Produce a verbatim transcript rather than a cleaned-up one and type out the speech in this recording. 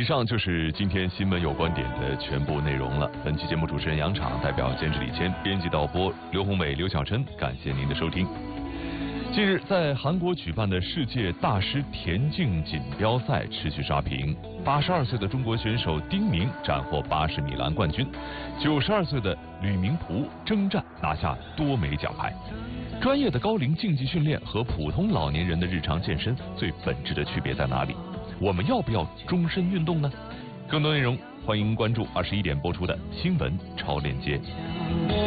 以上就是今天新闻有观点的全部内容了。本期节目主持人杨昶代表监制李谦，编辑导播刘宏伟、刘晓琛，感谢您的收听。近日，在韩国举办的世界大师田径锦标赛持续刷屏。八十二岁的中国选手丁明斩获八十米栏冠军，九十二岁的吕明璞征战拿下多枚奖牌。专业的高龄竞技训练和普通老年人的日常健身最本质的区别在哪里？我们要不要终身运动呢？更多内容欢迎关注二十一点播出的新闻超链接。